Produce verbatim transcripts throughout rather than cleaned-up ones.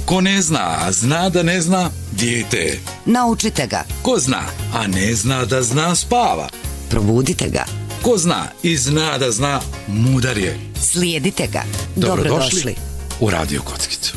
Ko ne zna, a zna da ne zna, dijete. Naučite ga. Ko zna, a ne zna da zna, spava. Probudite ga. Ko zna i zna da zna, mudar je. Slijedite ga. Dobrodošli, Dobrodošli u Radio Kockicu.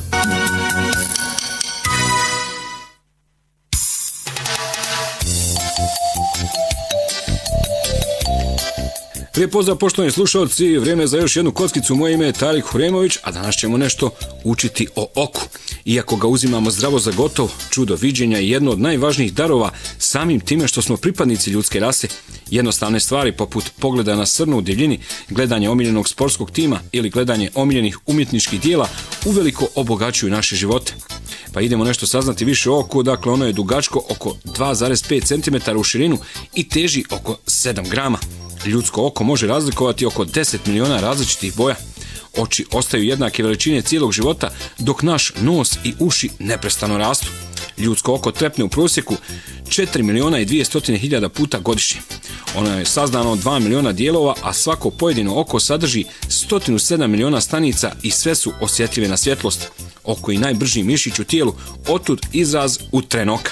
Lijep pozdrav poštovani slušalci, vrijeme je za još jednu kockicu. Moje ime je Tarik Huremović, a danas ćemo nešto učiti o oku. Iako ga uzimamo zdravo za gotov, čudo viđenja je jedno od najvažnijih darova samim time što smo pripadnici ljudske rase. Jednostavne stvari poput pogleda na srnu u divljini, gledanje omiljenog sportskog tima ili gledanje omiljenih umjetničkih dijela uveliko obogaćuju naše živote. Pa idemo nešto saznati više o oku. Dakle, ono je dugačko oko dva zarez pet centimetara u širinu i teži oko sedam grama. Ljudsko oko može razlikovati oko deset miliona različitih boja. Oči ostaju jednake veličine cijelog života, dok naš nos i uši neprestano rastu. Ljudsko oko trepne u prosjeku četiri miliona i dvjesto hiljada puta godišnje. Ono je sazdano od dva miliona dijelova, a svako pojedino oko sadrži sto sedam miliona stanica i sve su osjetljive na svjetlost. Oko je najbrži mišić u tijelu, otud izraz u tren oka.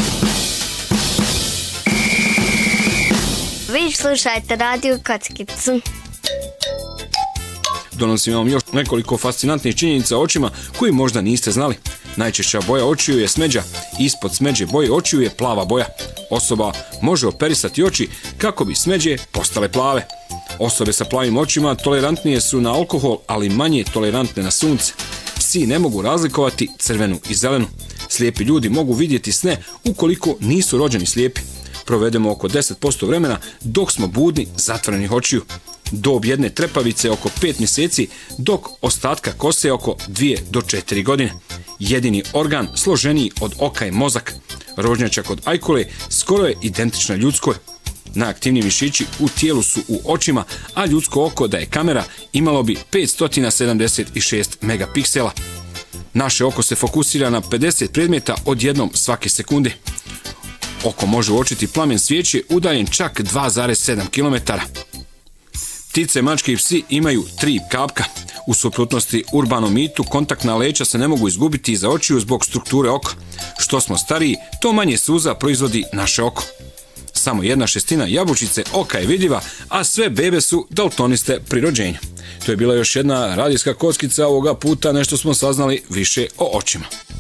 Vi slušajte Radio Kockicu. Donosim vam još nekoliko fascinantnih činjenica o očima koji možda niste znali. Najčešća boja očiju je smeđa, ispod smeđe boje očiju je plava boja. Osoba može operisati oči kako bi smeđe postale plave. Osobe sa plavim očima tolerantnije su na alkohol, ali manje tolerantne na sunce. Psi ne mogu razlikovati crvenu i zelenu. Slijepi ljudi mogu vidjeti sne ukoliko nisu rođeni slijepi. Provedemo oko deset posto vremena dok smo budni zatvorenih očiju. Dob jedne trepavice oko pet mjeseci, dok ostatka kose oko dvije do četiri godine. Jedini organ složeniji od oka je mozak. Rožnjača kod ajkule skoro je identična ljudskoj. Najaktivniji mišići u tijelu su u očima, a ljudsko oko da je kamera imalo bi petsto sedamdeset šest megapiksela. Naše oko se fokusira na pedeset predmeta odjednom svake sekunde. Oko može uočiti plamen svijeće udaljen čak dva zarez sedam kilometara. Ptice, mačke i psi imaju tri kapka. U suprotnosti urbanom mitu, kontaktna leća se ne mogu izgubiti iza očiju zbog strukture oka. Što smo stariji, to manje suza proizvodi naše oko. Samo jedna šestina jabučice oka je vidljiva, a sve bebe su daltoniste pri rođenju. To je bila još jedna radijska kockica, ovoga puta nešto smo saznali više o očima.